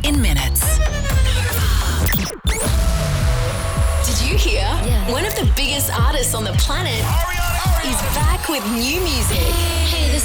in minutes. Did you hear? One of the biggest artists on the planet is back with new music. Hey, this